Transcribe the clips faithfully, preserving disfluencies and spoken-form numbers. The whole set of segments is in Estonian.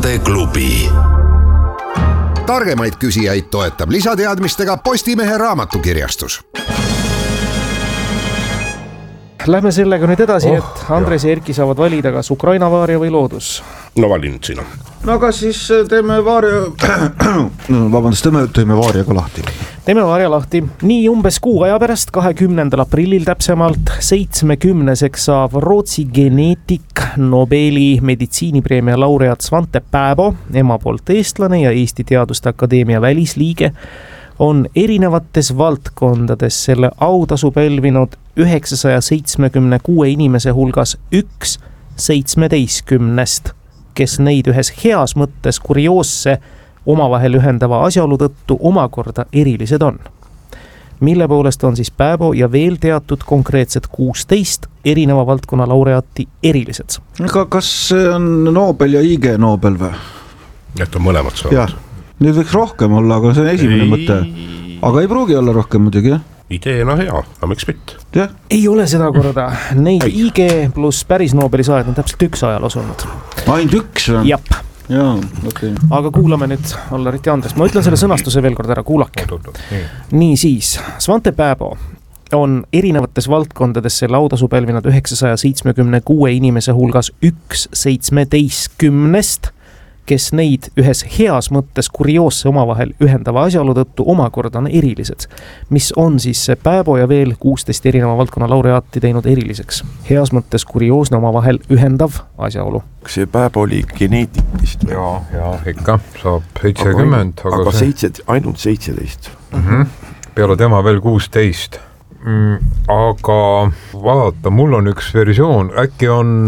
vaateklubi. Targemaid küsijaid toetab lisateadmistega Postimehe raamatukirjastus. Lähme sellega nüüd edasi, oh, et Andres ja Erki saavad valida kas Ukraina vaaria või loodus. No valinud sina. No aga siis teeme vaaria, vabandust, teeme, teeme vaaria ka lahti. Teeme vaaria lahti. Nii umbes kuu aja pärast, kahekümnendal aprillil täpsemalt, seitsmekümneseks saab Rootsi geneetik, Nobeli meditsiinipreemia laureaat Svante Pääbo, ema poolt eestlane ja Eesti Teaduste Akadeemia välisliige, on erinevates valdkondades selle autasu pälvinud üheksasaja seitsmekümne kuue inimese hulgas üks seitsmeteistkümnest, kes neid ühes heas mõttes kurioosse omavahel ühendava asjaolu tõttu omakorda erilised on. Mille poolest on siis Pääbo ja veel teatud konkreetsed kuusteist erineva valdkonna laureaati erilised. Aga kas see on Nobel ja I G Nobel või? Et on mõlemad saanud. Nüüd võiks rohkem olla, aga see on esimene ei... mõte. Aga ei pruugi olla rohkem muidugi, jah? Ideena hea, aga miks mitte? Ja? Ei ole seda korda. Neid ei. I G pluss päris Nobeli saajad on täpselt üks ajaloos olnud. Ainult üks või? Jap. Jaa, okay. Aga kuulame nüüd Allarit ja Andres. Ma ütlen selle sõnastuse veel kord ära, kuulake. Nii, Nii siis, Svante Pääbo on erinevates valdkondades selle autasu pälvinud üheksasaja seitsmekümne kuue inimese hulgas üks seitsmeteistkümnest, kes neid ühes heas mõttes kurioosse omavahel ühendava asjaolu tõttu omakorda on erilised, mis on siis Pääbo ja veel kuusteist erineva valdkonna laureaati teinud eriliseks. Heas mõttes kurioosne omavahel ühendav asjaolu. Kas see Pääbo oli geneetikist? Jaa, jaa, ikka, saab seitsekümmend. Aga, aga see... seitse, ainult seitseteist. Mm-hmm. Peale tema veel kuusteist. Mm, aga vaata, mul on üks versioon, äkki on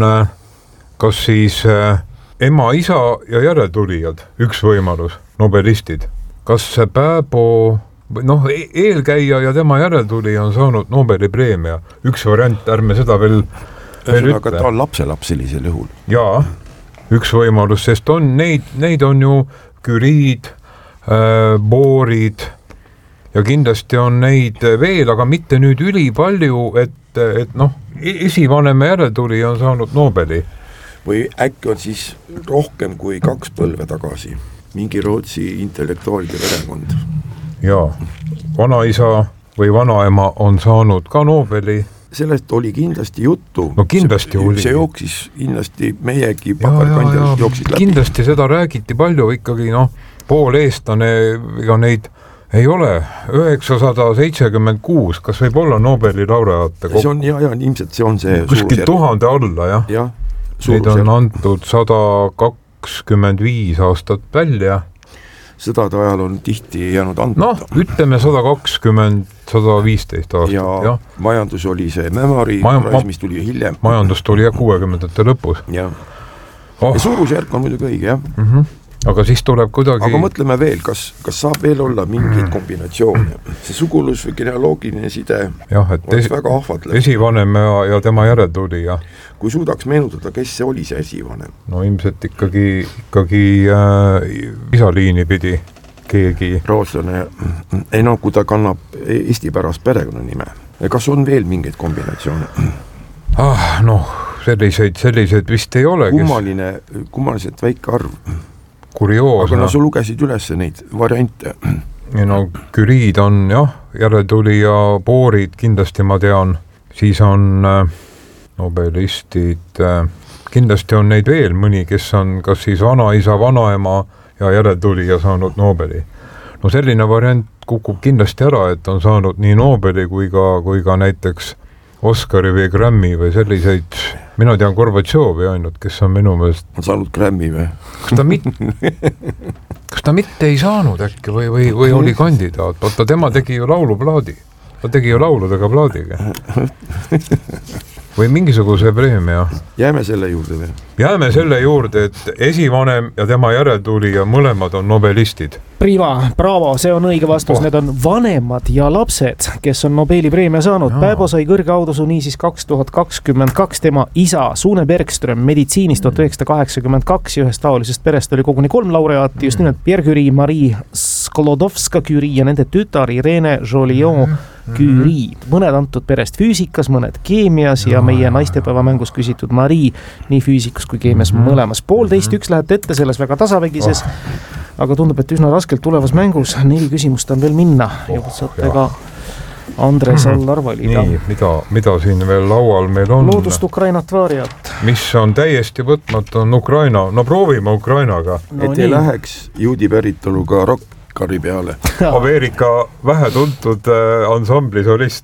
kas siis... ema, isa ja järeltulijad, üks võimalus, nobelistid. Kas see Pääbo, noh, eelkäija ja tema järeltulija on saanud Nobeli preemia? Üks variant, ärme seda veel, veel ütle. Aga ta on lapselaps sellisel juhul. Jaa, üks võimalus, sest on neid, neid on ju Curied, äh, Borid ja kindlasti on neid veel, aga mitte nüüd üli palju, et, et noh, esivanema järeltulija on saanud Nobeli. Või äkki on siis rohkem kui kaks põlve tagasi mingi Rootsi intellektuaalide verekond. Jaa, vanaisa või vanaema on saanud ka Nobeli. Sellest oli kindlasti juttu. No kindlasti see, oli. See jooksis kindlasti meiegi pakarkandjal jooksid läbi. Kindlasti seda räägiti palju ikkagi, noh, pool eestlane, ega neid ei ole. üheksasada seitsekümmend kuus, kas võib olla Nobeli laureaate? See on, jah, jah, ilmselt see on see kuskil tuhande alla, jah. Jah. Neid on antud sada kakskümmend viis aastat välja. Sõdade ajal on tihti jäänud andmata. Noh, ütleme sada kakskümmend, sada viisteist aastat. Ja, ja majandus oli see memory, Maja, ma, mis tuli hiljem. Majandus tuli jah kuuekümnendate lõpus. Ja, oh. ja suurusjärk on muidugi õige, jah. Mm-hmm. Aga siis tuleb kuidagi... Aga mõtleme veel, kas, kas saab veel olla mingeid kombinatsioone. See sugulus või genealoogiline side jah, et oleks esi, väga ahvatlev. Esivanem ja, ja tema järeltulija. Kui suudaks meenutada, kes see oli see esivanem? No ilmselt ikkagi, ikkagi äh, isaliini pidi keegi. Rootslane, ei no, kui ta kannab Eesti pärast perekonnanime. Kas on veel mingeid kombinatsioone? Ah, noh, selliseid, selliseid vist ei ole. Kummaline, kummaliselt väike arv. Kurioosna. Aga no sa lugesid üles neid variante. Ja no Curied on jah, järeltulija, Borid kindlasti ma tean, siis on äh, nobelistid, äh, kindlasti on neid veel mõni, kes on kas siis vanaisa, vanaema ja järeltulija saanud Nobeli. No selline variant kukub kindlasti ära, et on saanud nii Nobeli kui ka, kui ka näiteks Oscari või Grammy või selliseid, mina tean Gorbatšovi ainult, kes on minu meelest... On saanud Grammy või? Kas ta, mit... Kas ta mitte ei saanud äkki või, või, või oli kandidaat? Vaata, tema tegi ju lauluplaadi. Ta tegi ju lauludega plaadiga. Või mingisuguse preemia. Jääme selle juurde või? Jääme selle juurde, et esivanem ja tema järeltulija mõlemad on nobelistid. Prima, bravo, see on õige vastus, oh. Need on vanemad ja lapsed, kes on Nobeli preemia saanud. Pääbo sai kõrge autasu niisiis kaks tuhat kakskümmend kaks, tema isa Sune Bergström meditsiinist tuhat üheksasada kaheksakümmend kaks ja ühest taolisest perest oli koguni kolm laureaati, just nimelt Pierre Curie, Marie Sklodowska-Curie ja nende tütar Irene Joliot-Curie. Mõned antud perest füüsikas, mõned keemias ja meie naistepäeva mängus küsitud Marie nii füüsikas kui keemias mõlemas. Poolteist üks läheb ette selles väga tasavägises, aga tundub, et üsna raskelt tulevas mängus. Neli küsimust on veel minna. Juba saate ka Andres Allar valida. Nii, mida, mida siin veel laual meil on? Loodust Ukrainat vaariat. Mis on täiesti võtmatu on Ukraina. No proovime Ukrainaga. No, et ei nii. Läheks juudi päritoluga rokkari peale. Ameerika vähetuntud ansambli solist.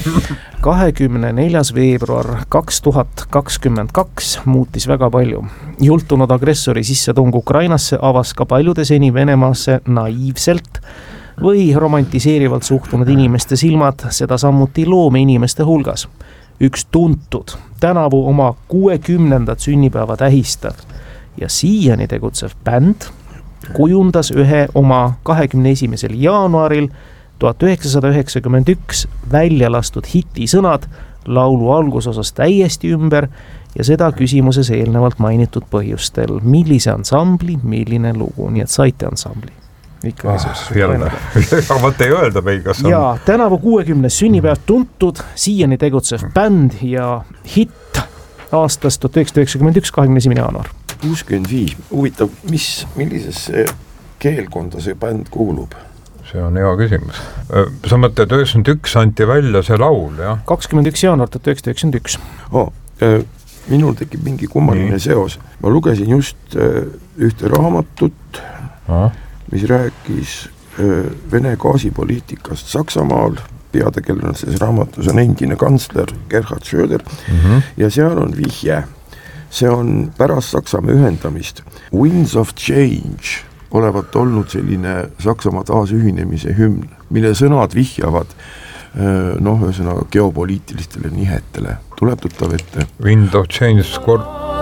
kahekümne neljas veebruar kaks tuhat kakskümmend kaks muutis väga palju. Jultunud agressori sissetung Ukrainasse avas ka paljude seni Venemaasse naiivselt või romantiseerivalt suhtunud inimeste silmad, seda sammuti loome inimeste hulgas. Üks tuntud, tänavu oma kuuekümnendat sünnipäeva tähistav ja siiani tegutsev bänd kujundas ühe oma kahekümne esimesel jaanuaril tuhat üheksasada üheksakümmend üks välja lastud hiti sõnad laulu algusosas täiesti ümber ja seda küsimuses eelnevalt mainitud põhjustel. Millise ansambli, milline lugu, nii et saite ansambli. Ah, jälle, aga võtta ei öelda meil, kas on... Ja tänavu kuuekümnes sünnipäev tuntud, siiani tegutsev bänd ja hit aastast tuhat üheksasada üheksakümmend üks, kahekümne esimene jaanuar. kuuskümmend viis, huvitav, mis, millisesse keelkonda see bänd kuulub? See on hea küsimus. Sa mõtled üheksakümmend üks anti välja see laul, jah? kakskümmend üks jaanuar tuhat üheksasada üheksakümmend üks. Oh, äh, minul tekib mingi kummaline seos. Ma lugesin just äh, ühte raamatut, ah. mis rääkis äh, Vene gaasipoliitikast Saksamaal. Peategelane selles raamatus on endine kantsler Gerhard Schröder mm-hmm. ja seal on vihje. See on pärast Saksamaa ühendamist. Winds of Change olevat olnud selline Saksamaa taasühinemise hümn, mille sõnad vihjavad noh, ühesõnaga geopoliitilistele nihetele. Tuleb tuttav ette. Wind of Change skor...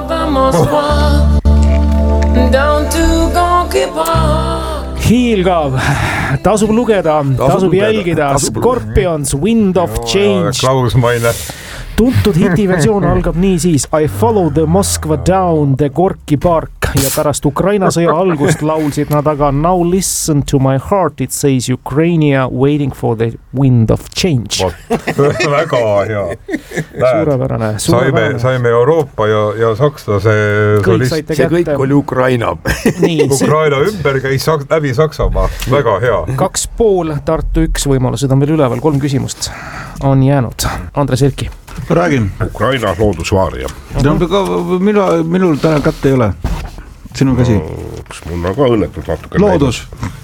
Hiilgav, tasub lugeda, tasub, tasub jälgida, tasub Scorpions, Wind of Change. Klaus Maine. Tuntud hiti versioon algab nii siis I follow the Moskva down the Gorki park ja pärast Ukraina sõja algust laulsid nad aga Now listen to my heart, it says Ukrainia waiting for the wind of change. Väga hea. Suurepärane. Saime, saime Euroopa ja, ja sakslase solist. See kõik oli Ukraina. Nii, Ukraina see... ümber käis läbi Saksamaa. Väga hea. Kaks pool, Tartu üks võimalused on veel üleval, kolm küsimust on jäänud. Andres Erki. Räägin. Ukraina loodusvaaria. No, minu, minul täna kätte ei ole. Sinu käsi. No, kas mul on ka õnnetud natuke loodus.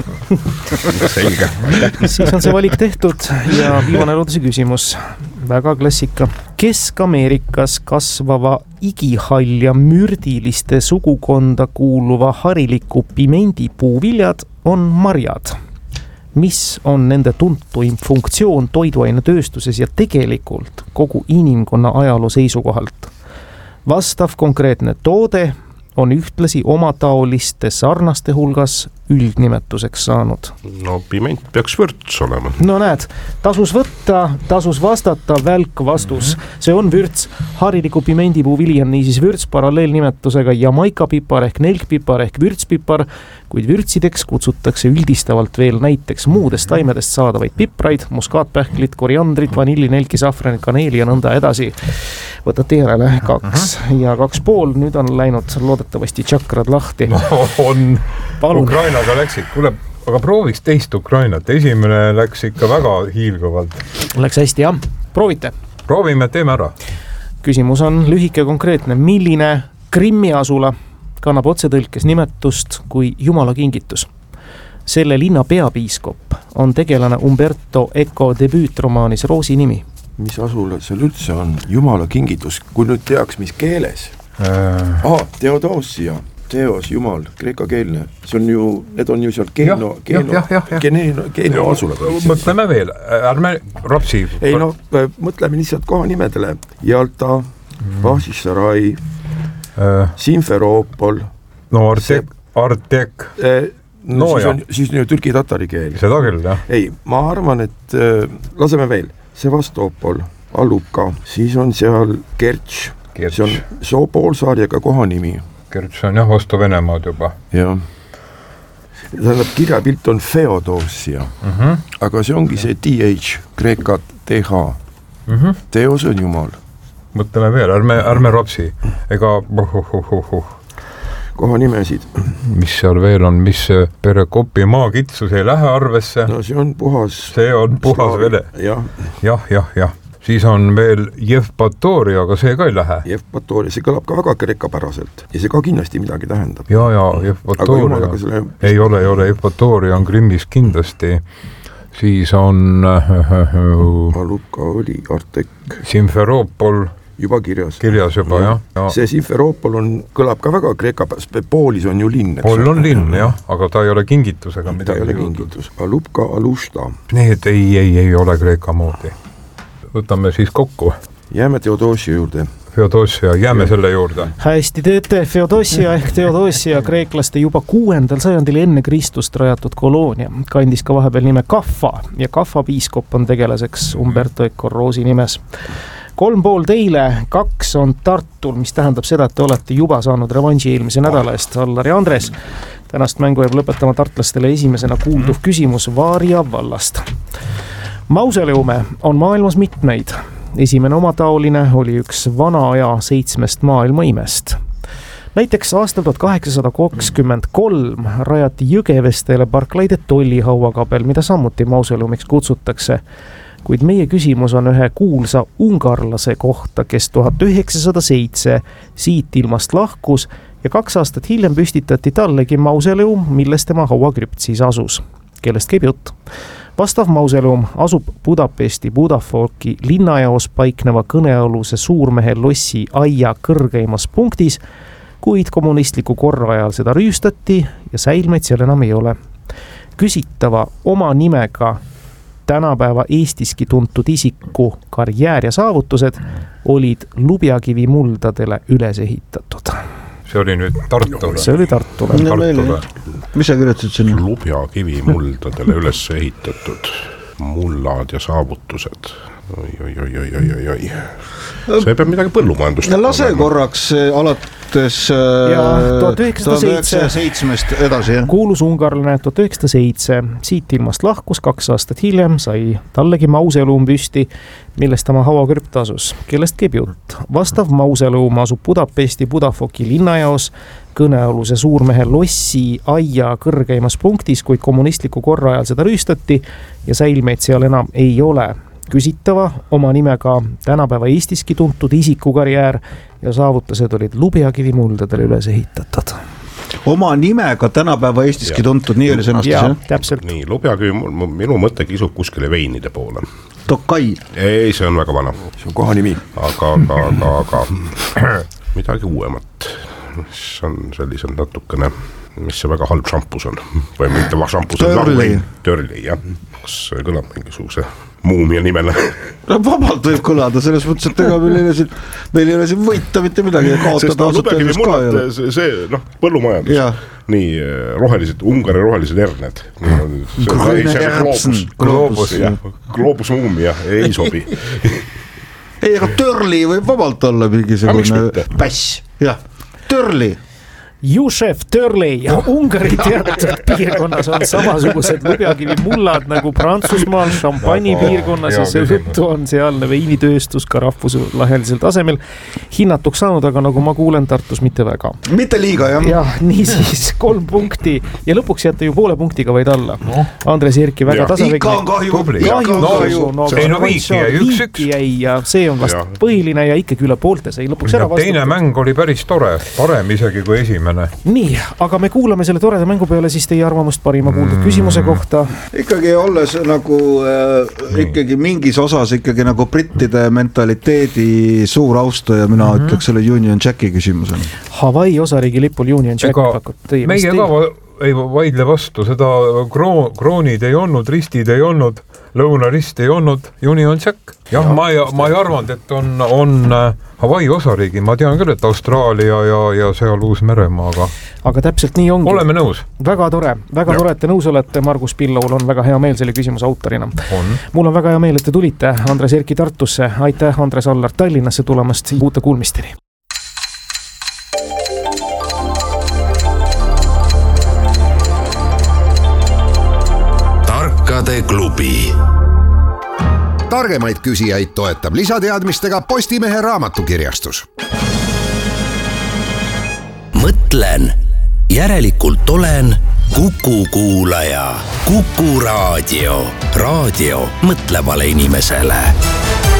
Selge. Siis on see valik tehtud ja viimane looduse küsimus. Väga klassika. Kesk-Ameerikas kasvava igihall ja mürdiliste sugukonda kuuluva hariliku pimendipuuviljad on marjad. Mis on nende tuntuim funktsioon toiduaine tööstuses ja tegelikult kogu inimkonna ajaloo seisukohalt? Vastav konkreetne toode on ühtlasi omataoliste sarnaste hulgas üldnimetuseks saanud. No piment peaks vürts olema. No näed, tasus võtta, tasus vastata, välk vastus. Mm-hmm. See on vürts. Hariliku pimendipuu vili on niisiis vürts paralleelnimetusega jamaikapipar ehk nelkpipar ehk vürtspipar, kuid vürtsideks kutsutakse üldistavalt veel näiteks muudest taimedest saadavaid pipraid, muskaatpähklit, koriandrit, vanilli, nelki, safranit, kaneeli ja nõnda edasi. Võtate järele kaks ja kaks pool, nüüd on läinud loodetavasti tšakrad lahti. No, on Palun. Ukrainaga läksid, kuule, aga prooviks teist Ukrainat. Esimene läks ikka väga hiilgavalt. Läks hästi, jah. Proovite. Proovime, teeme ära. Küsimus on lühike konkreetne. Milline Krimmi asula kannab otsetõlkes nimetust kui Jumala kingitus? Selle linna peapiiskop on tegelane Umberto Eco debüütromaanis Roosi nimi. Mis asula seal üldse on? Jumala kingitus, kui nüüd teaks, mis keeles? Äh... Ah, Theodosia. Teos, Jumal, kreekakeelne. See on ju, need on ju seal geeno, ja, geeno, ja, ja, ja. geeno, geeno asulad. Mõtleme veel, ärme rapsi. Ei no, mõtleme lihtsalt kohanimedele. Jalta, mm. Bašisarai, äh. Simferoopol. No Artek, Artek. Äh, no, No siis, jah. on, siis on ju türgi-tatari keel. Seda küll, jah. Ei, ma arvan, et äh, laseme veel, Sevastopol, Alupka, siis on seal Kertš, Kertš. see on Soo poolsaarjaga kohanimi. Kertš on jah vastu Venemaad juba. Jah. Tähendab, kirjapilt on Feodossia, Mm-hmm. aga see ongi see T H, kreekat T H. Mm-hmm. Teos on Jumal. Mõtleme veel, ärme, ärme rapsi. Ega uhuhuhuhu. Kohanimesid. Mis seal veel on, mis Perekopi maakitsus ei lähe arvesse. No see on puhas... See on puhas vene. Jah. Jah, jah, jah. Siis on veel Jevpatori, aga see ka ei lähe. Jevpatori, see kõlab ka väga kreekapäraselt ja see ka kindlasti midagi tähendab. Ja, ja, Jevpatori. Selle... Ei ole, ei ole, Jevpatori on Krimmis kindlasti. Siis on Alupka oli Artek. Simferopol juba kirjas. Kirjas juba, jah. Ja. See Simferopol on, kõlab ka väga kreekapärast, Poolis on ju linn. Pool on linn, jah, aga ta ei ole kingitusega midagi. Ta ei ole kingitus. Alupka, Alusta. Need ei, ei, ei ole kreeka moodi. Võtame siis kokku. Jääme Theodosia juurde. Feodossia, jääme ja. Selle juurde. Hästi teete, Feodossia ehk Theodosia, kreeklaste juba kuuendal sajandil enne Kristust rajatud koloonia. Kandis ka vahepeal nime Kaffa ja Kaffa piiskop on tegelaseks Umberto Eco Rosi nimes. Kolm pool teile, kaks on Tartul, mis tähendab seda, et te olete juba saanud revanši eelmise nädala eest, Allar ja Andres. Tänast mängu jääb lõpetama tartlastele esimesena kuulduv küsimus Vaaria vallast. Mausoleume on maailmas mitmeid. Esimene omataoline oli üks vana aja seitsmest maailma imest. Näiteks aastal tuhat kaheksasada kakskümmend kolm rajati Jõgevestele Barclayde tollihauakabel, mida samuti mausoleumiks kutsutakse. Kuid meie küsimus on ühe kuulsa ungarlase kohta, kes tuhat üheksasada seitse siit ilmast lahkus ja kaks aastat hiljem püstitati tallegi mausoleum, milles tema hauakrüpt siis asus. Kellest käib jutt? Vastav mausoleum asub Budapesti Budafoki linnajaos paikneva kõnealuse suurmehe lossi aia kõrgeimas punktis, kuid kommunistliku korra ajal seda rüüstati ja säilmeid seal enam ei ole. Küsitava oma nimega tänapäeva Eestiski tuntud isiku karjäär ja saavutused olid Lubjakivi muldadele üles ehitatud. See oli nüüd Tartule. See oli Tartule. Tartule. Mis sa kirjutasid sinna? Lubjakivi muldadele üles ehitatud mullad ja saavutused. Oi, oi, oi, oi, oi, oi. See peab midagi põllumajandust. Lase korraks alates ja tuhat üheksasada seitse edasi. Jah? Kuulus ungarlane tuhat üheksasada seitse. Siit ilmast lahkus kaks aastat hiljem, sai tallegi mausoleum püsti, millest tema hauakrüpt asus. Kellest käib jutt? Vastav mausoleum asub Budapesti Budafoki linnajaos, kõnealuse suurmehe lossi aia kõrgeimas punktis, kuid kommunistliku korra ajal seda rüüstati ja säilmeid seal enam ei ole. Küsitava oma nimega tänapäeva Eestiski tuntud isiku karjäär ja saavutused olid Lubjakivi muldadele üles ehitatud. Oma nimega tänapäeva Eestiski tuntud, nii oli sõnastus, jah? Täpselt. Nii, Lubjakivi, minu mõte kisub kuskile veinide poole. Tokai. Ei, see on väga vana. See on kohanimi. Aga, aga, aga, aga midagi uuemat, mis on sellised natukene, mis see väga halb šampus on. Või mitte šampus on Törli. Törli, jah. Kas kõlab mingisuguse muumia nimele? Vabalt võib kõlada, selles mõttes, et ega meil ei ole siin, meil ei ole siin võita mitte midagi ja kaotada ausalt öeldes ka ei ole. See, see noh, põllumajandus, ja. Nii rohelised, Ungari rohelised erned. Gloobus, gloobus, gloobus muumia ei sobi. Ei, aga Törli võib vabalt olla mingisugune päss. Jah, Törli. Jušef Törli ja Ungari teatud piirkonnas on samasugused Lubjakivi mullad nagu Prantsusmaal, Champagne piirkonnas ja see võttu on sealne veinitööstus ka rahvuslahelisel tasemel hinnatuks saanud, aga nagu ma kuulen Tartus mitte väga. Mitte liiga, jah. Jah, nii siis kolm punkti ja lõpuks jätta ju poole punktiga vaid alla. Andres Erki väga tasavägi. Ikka on kahju. Kahju, kahju. No, see no viiki jäi üks üks. Ja see on vast ja. Põhiline ja ikkagi üle poolte sai lõpuks ära vastu. Teine mäng oli päris tore, parem isegi kui esimene. Nii, aga me kuulame selle toreda mängu peale siis teie arvamust parima kuuldud küsimuse kohta. Ikkagi olles nagu äh, ikkagi mingis osas ikkagi nagu brittide mentaliteedi suur austaja, mina mm-hmm. ütleks selle Union Jacki küsimusena. Hawaii osariigi lipul Union Jack pakut. Meie ka ei vaidle vastu, seda kroon, kroonid ei olnud, ristid ei olnud, lõunarist ei olnud, Union Jack. Jah, ja, ma ei, ma ei arvanud, et on, on Hawaii osariigi, ma tean küll, et Austraalia ja, ja seal Uus-Meremaa, aga aga täpselt nii ongi. Oleme nõus. Väga tore, väga ja. tore, et te nõus olete, Margus Pilloul on väga hea meel selle küsimuse autorina. On. Mul on väga hea meel, et te tulite Andres Erki Tartusse, aitäh Andres Allar Tallinnasse tulemast, uute kuulmisteni. Tarkade klubi. Targemaid küsijaid toetab lisateadmistega Postimehe raamatukirjastus. Mõtlen, järelikult olen Kuku kuulaja. Kuku raadio. Raadio mõtlevale inimesele.